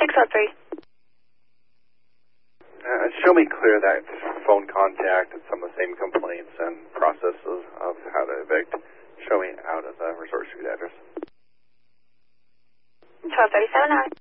XR3. Show me clear that phone contact and some of the same complaints and processes of how to evict. Show me out of the Resort Street address. 1237 hours.